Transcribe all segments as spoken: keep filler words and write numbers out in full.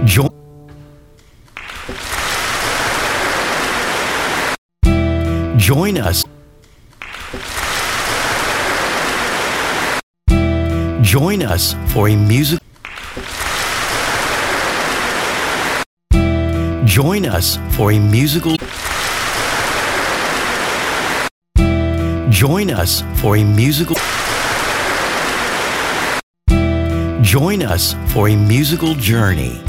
Jo- Join us. Join us for a music. Join us for a musical. Join us for a musical. Join us for a musical journey.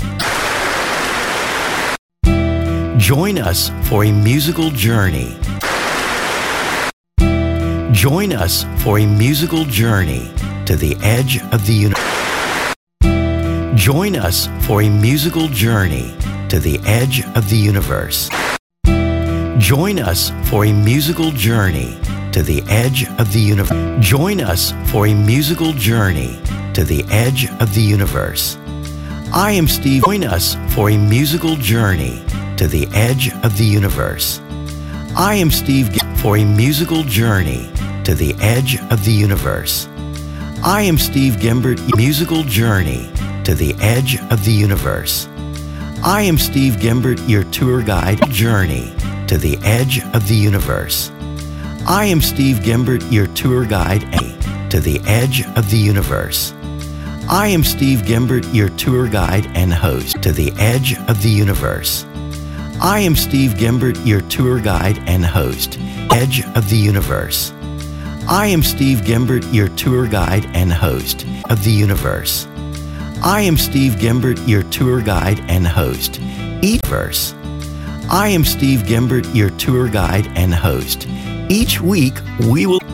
Join us for a musical journey. Join us for a musical journey to the edge of the universe. Join us for a musical journey to the edge of the universe. Join us for a musical journey to the edge of the universe. Join us for a musical journey to the edge of the universe. I am Steve. Join us for a musical journey to the edge of the universe. I am Steve for a musical journey to the edge of the universe. I am Steve Gimbert. Musical journey to the edge of the universe. I am Steve Gimbert, your tour guide. Journey to the edge of the universe. I am Steve Gimbert, your tour guide to the edge of the universe. I am Steve Gimbert, your tour guide and host to the edge of the universe. I am Steve Gimbert, your tour guide and host, edge of the universe. I am Steve Gimbert, your tour guide and host of the universe. I am Steve Gimbert, your tour guide and host, each verse. I am Steve Gimbert, your tour guide and host. Each week we will.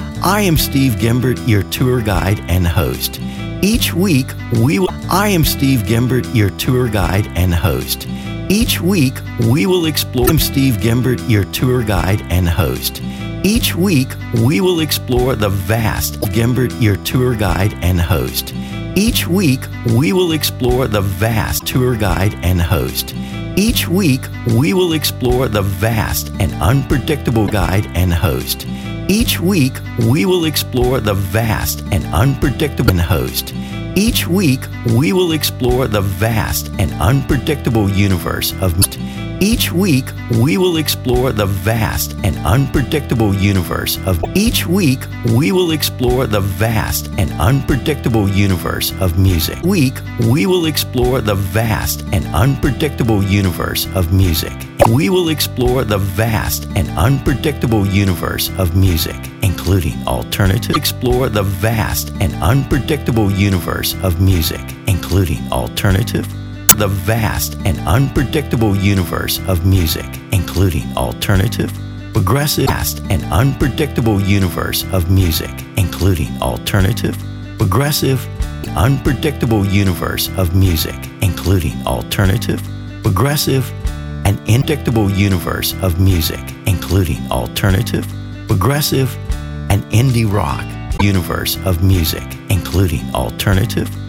I am Steve Gimbert, your tour guide and host. Each week we will. I am Steve Gimbert, your tour guide and host. Each week we will explore. I am Steve Gimbert, your tour guide and host. Each week we will explore the vast. Gimbert, your tour guide and host. Each week we will explore the vast tour guide and host. Each week we will explore the vast and unpredictable guide and host. Each week we will explore the vast and unpredictable host. Each week we will explore the vast and unpredictable universe of. Each week we will explore the vast and unpredictable universe of. Each week we will explore the vast and unpredictable universe of music. Week we will explore the vast and unpredictable universe of music. We will explore the vast and unpredictable universe of music, including alternative. Explore the vast and unpredictable universe of music, including alternative. The vast and unpredictable universe of music, including alternative, progressive, vast and unpredictable universe of music, including alternative, progressive, unpredictable universe of music, including alternative, progressive, and unpredictable universe of music, including alternative, progressive, and indie rock universe of music, including alternative,